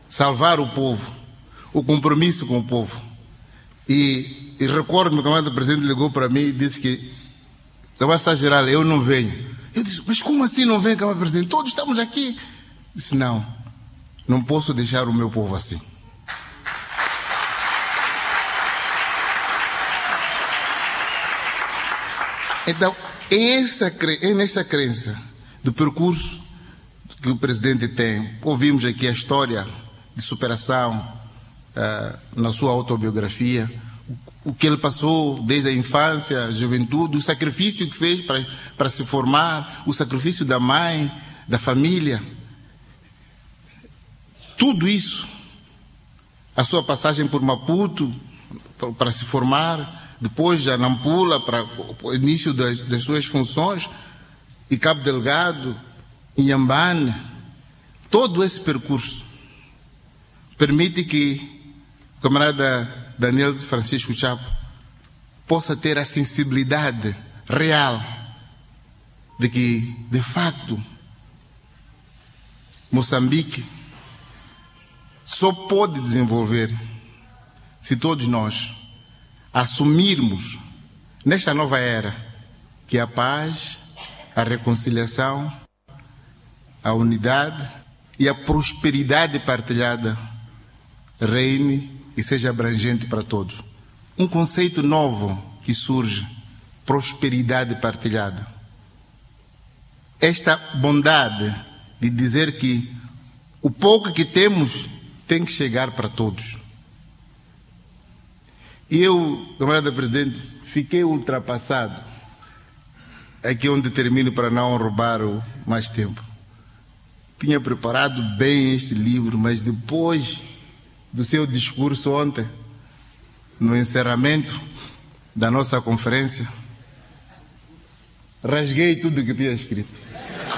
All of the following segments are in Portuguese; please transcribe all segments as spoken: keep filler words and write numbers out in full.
salvar o povo, o compromisso com o povo. E, e recordo-me que o presidente ligou para mim e disse que, Camarada-Geral, eu não venho. Eu disse, mas como assim não vem, Camarada Presidente? Todos estamos aqui. Disse, não, não posso deixar o meu povo assim. Então, é, essa, é nessa crença do percurso que o presidente tem. Ouvimos aqui a história de superação uh, na sua autobiografia, o, o que ele passou desde a infância, a juventude, o sacrifício que fez para, para se formar, o sacrifício da mãe, da família. Tudo isso, a sua passagem por Maputo para, para se formar, depois já Nampula para o início das, das suas funções, e Cabo Delgado, Inhambane, todo esse percurso permite que o camarada Daniel Francisco Chapo possa ter a sensibilidade real de que, de facto, Moçambique só pode desenvolver se todos nós assumirmos nesta nova era que a paz, a reconciliação, a unidade e a prosperidade partilhada reine e seja abrangente para todos. Um conceito novo que surge, prosperidade partilhada. Esta bondade de dizer que o pouco que temos tem que chegar para todos. E eu, camarada presidente, fiquei ultrapassado. Aqui é onde termino para não roubar o mais tempo. Tinha preparado bem este livro, mas depois do seu discurso ontem, no encerramento da nossa conferência, rasguei tudo o que tinha escrito.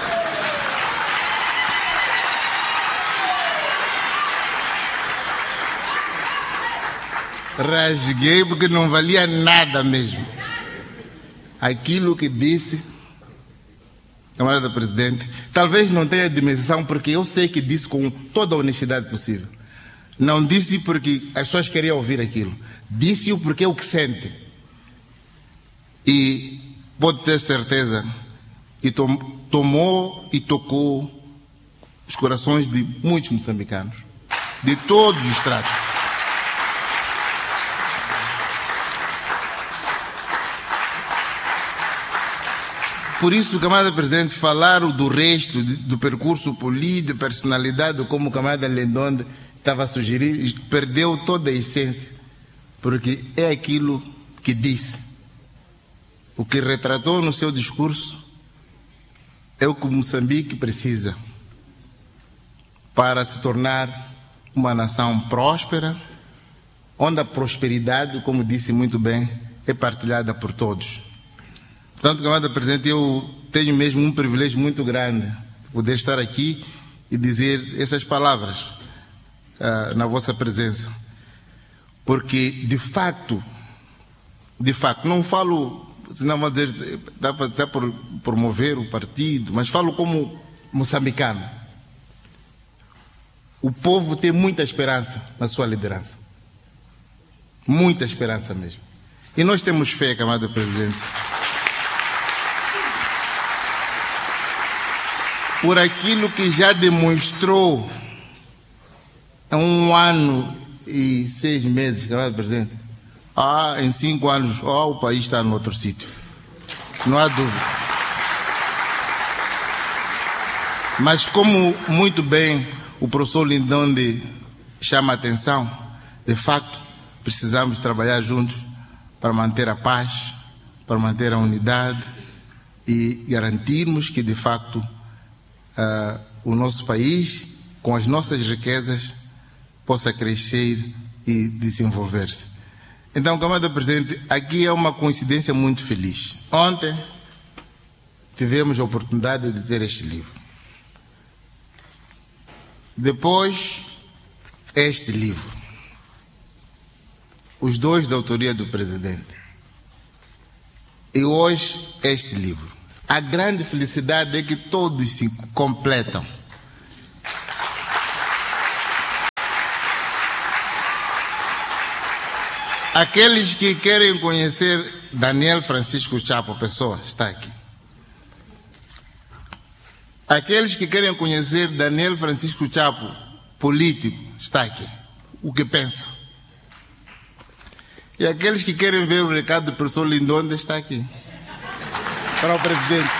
Rasguei porque não valia nada mesmo. Aquilo que disse, camarada presidente, talvez não tenha dimensão, porque eu sei que disse com toda a honestidade possível. Não disse porque as pessoas queriam ouvir aquilo. Disse-o porque é o que sente. E pode ter certeza que tom, tomou e tocou os corações de muitos moçambicanos, de todos os estratos. Por isso, camarada presidente, falar do resto, do percurso político, personalidade, como o camarada Lendonde estava a sugerir, perdeu toda a essência, porque é aquilo que disse. O que retratou no seu discurso é o que Moçambique precisa para se tornar uma nação próspera, onde a prosperidade, como disse muito bem, é partilhada por todos. Portanto, camarada presidente, eu tenho mesmo um privilégio muito grande poder estar aqui e dizer essas palavras uh, na vossa presença. Porque, de facto, de facto, não falo, senão vou dizer, dá para até por promover o partido, mas falo como moçambicano. O povo tem muita esperança na sua liderança. Muita esperança mesmo. E nós temos fé, camarada presidente. Por aquilo que já demonstrou há um ano e seis meses, camarada presidente. Ah, em cinco anos, oh, o país está no outro sítio. Não há dúvida. Mas como muito bem o professor Lindonde chama a atenção, de facto, precisamos trabalhar juntos para manter a paz, para manter a unidade e garantirmos que, de facto, Uh, o nosso país, com as nossas riquezas, possa crescer e desenvolver-se. Então, camarada presidente, aqui é uma coincidência muito feliz. Ontem tivemos a oportunidade de ter este livro. Depois, este livro. Os dois da autoria do presidente. E hoje, este livro. A grande felicidade é que todos se completam. Aqueles que querem conhecer Daniel Francisco Chapo, pessoa, está aqui. Aqueles que querem conhecer Daniel Francisco Chapo, político, está aqui. O que pensa? E aqueles que querem ver o recado do professor Lindonde, está aqui. Para o presidente.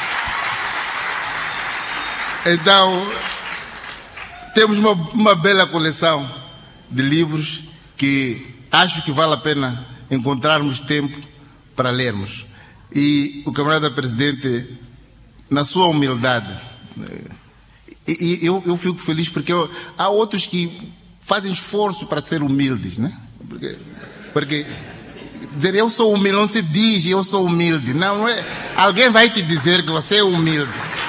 Então, temos uma, uma bela coleção de livros que acho que vale a pena encontrarmos tempo para lermos. E o camarada presidente, na sua humildade, e, e eu, eu fico feliz porque eu, há outros que fazem esforço para ser humildes, né? Porque, porque dizer eu sou humilde não se diz eu sou humilde, não, não é. Alguém vai te dizer que você é humilde.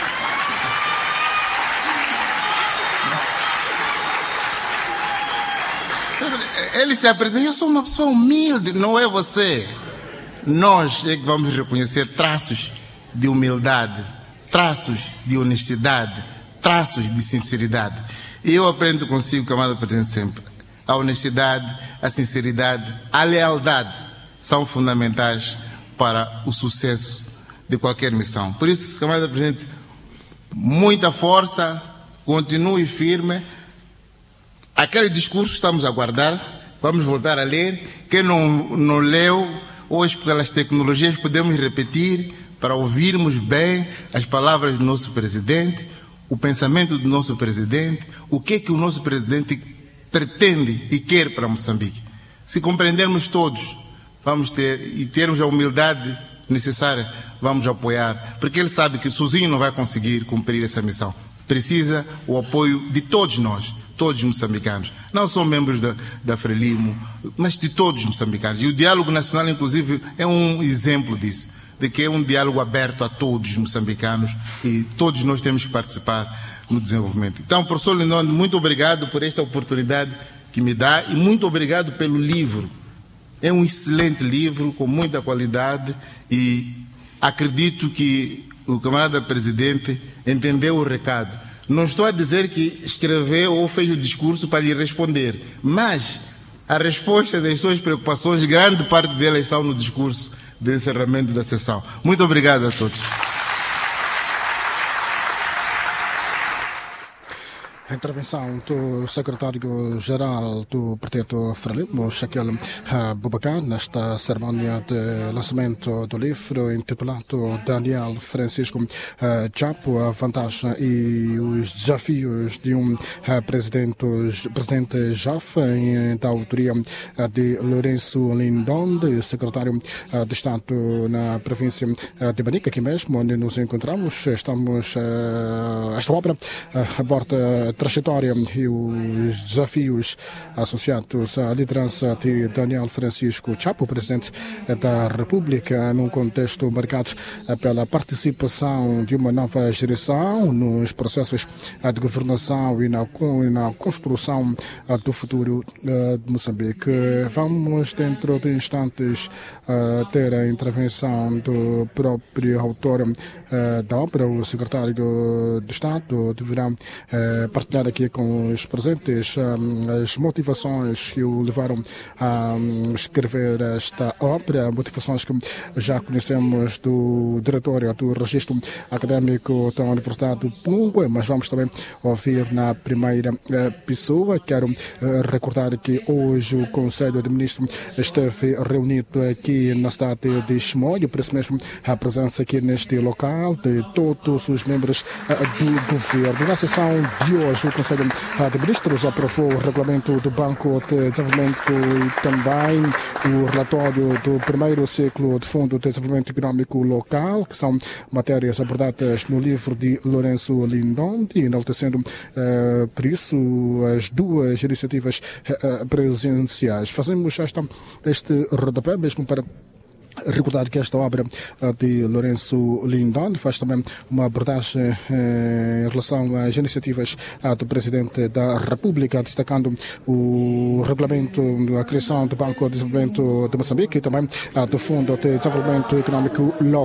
Ele se apresenta, eu sou uma pessoa humilde, não é você. Nós é que vamos reconhecer traços de humildade, traços de honestidade, traços de sinceridade. E eu aprendo consigo, camarada presidente, sempre. A honestidade, a sinceridade, a lealdade são fundamentais para o sucesso de qualquer missão. Por isso, camarada presidente, muita força, continue firme. Aquele discurso estamos a guardar, vamos voltar a ler. Quem não, não leu, hoje pelas tecnologias podemos repetir para ouvirmos bem as palavras do nosso presidente, o pensamento do nosso presidente, o que é que o nosso presidente pretende e quer para Moçambique. Se compreendermos todos, vamos ter e termos a humildade necessária, vamos apoiar, porque ele sabe que sozinho não vai conseguir cumprir essa missão. Precisa o apoio de todos nós, todos os moçambicanos, não só membros da, da Frelimo, mas de todos os moçambicanos. E o diálogo nacional, inclusive, é um exemplo disso, de que é um diálogo aberto a todos os moçambicanos e todos nós temos que participar no desenvolvimento. Então, professor Lindonde, muito obrigado por esta oportunidade que me dá e muito obrigado pelo livro. É um excelente livro, com muita qualidade e acredito que o camarada presidente entendeu o recado. Não estou a dizer que escreveu ou fez o discurso para lhe responder, mas a resposta das suas preocupações, grande parte delas estão no discurso de encerramento da sessão. Muito obrigado a todos. A intervenção do secretário-geral do Partido Frelimo, Shaquille Boubacar, nesta cerimónia de lançamento do livro intitulado Daniel Francisco Chapo, a vantagem e os desafios de um presidente, presidente jovem, da autoria de Lourenço Lindonde, secretário de Estado na província de Manica, aqui mesmo onde nos encontramos. Estamos, esta obra aborda trajetória e os desafios associados à liderança de Daniel Francisco Chapo, presidente da República, num contexto marcado pela participação de uma nova geração nos processos de governação e na, na construção do futuro de Moçambique. Vamos, dentro de instantes, ter a intervenção do próprio autor da obra, o secretário de Estado, deverá participar partilhar aqui com os presentes as motivações que o levaram a escrever esta obra, motivações que já conhecemos do diretório do Registro Académico da Universidade do Pumba, mas vamos também ouvir na primeira pessoa. Quero recordar que hoje o Conselho de Ministros esteve reunido aqui na cidade de Chimoio, por isso mesmo a presença aqui neste local de todos os membros do governo. Na sessão de hoje, o Conselho de Ministros aprovou o regulamento do Banco de Desenvolvimento e também o relatório do primeiro ciclo de Fundo de Desenvolvimento Econômico Local, que são matérias abordadas no livro de Lourenço Lindonde, enaltecendo, uh, por isso, as duas iniciativas uh, presidenciais. Fazemos esta, este rodapé mesmo para recordar que esta obra de Lourenço Lindonde faz também uma abordagem eh, em relação às iniciativas do Presidente da República, destacando o regulamento, a criação do Banco de Desenvolvimento de Moçambique e também do Fundo de Desenvolvimento Econômico Local.